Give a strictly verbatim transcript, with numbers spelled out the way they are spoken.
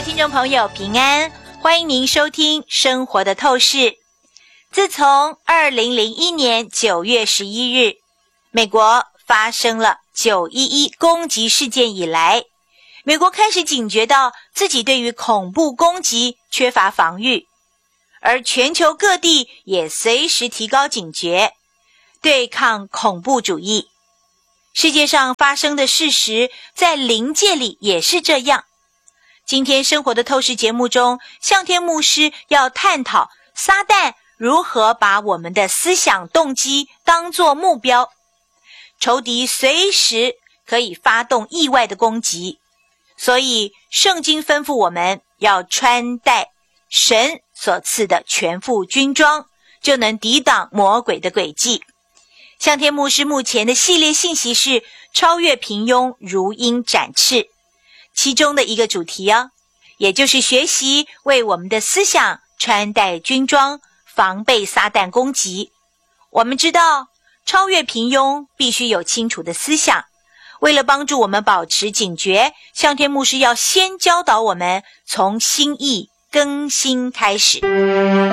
听众朋友平安，欢迎您收听生活的透视。自从二零零一年九月十一日美国发生了九一一攻击事件以来，美国开始警觉到自己对于恐怖攻击缺乏防御，而全球各地也随时提高警觉，对抗恐怖主义。世界上发生的事实在灵界里也是这样。今天生活的透视节目中，向天牧师要探讨撒旦如何把我们的思想动机当作目标，仇敌随时可以发动意外的攻击，所以圣经吩咐我们要穿戴神所赐的全副军装，就能抵挡魔鬼的诡计。向天牧师目前的系列信息是超越平庸，如鹰展翅，其中的一个主题哦，也就是学习为我们的思想穿戴军装，防备撒旦攻击。我们知道超越平庸必须有清楚的思想，为了帮助我们保持警觉，向天牧师要先教导我们从心意更新开始。